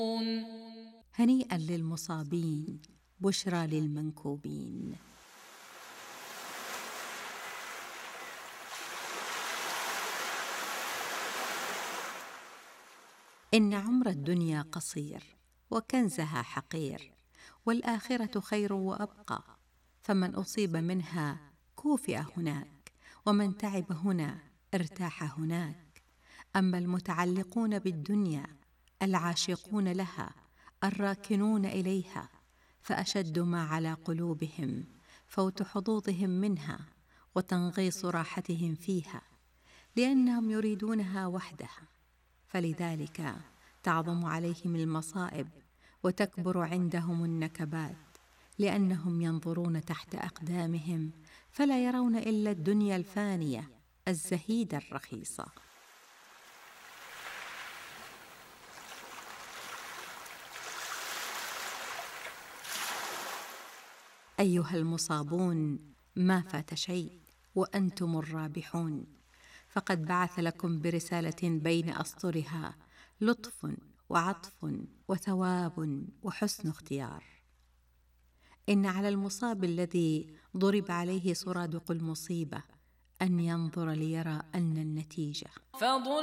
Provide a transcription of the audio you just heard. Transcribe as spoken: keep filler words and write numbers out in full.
هنيئا للمصابين، بشرى للمنكوبين. إن عمر الدنيا قصير، وكنزها حقير، والآخرة خير وأبقى، فمن أصيب منها كوفئ هناك، ومن تعب هنا ارتاح هناك. أما المتعلقون بالدنيا العاشقون لها الراكنون إليها، فأشد ما على قلوبهم فوت حظوظهم منها وتنغيص راحتهم فيها، لأنهم يريدونها وحدها، فلذلك تعظم عليهم المصائب وتكبر عندهم النكبات، لأنهم ينظرون تحت أقدامهم فلا يرون إلا الدنيا الفانية الزهيدة الرخيصة. أيها المصابون، ما فات شيء وأنتم الرابحون، فقد بعث لكم برسالة بين أسطرها لطف وعطف وثواب وحسن اختيار. إن على المصاب الذي ضرب عليه سرادق المصيبة أن ينظر ليرى أن النتيجة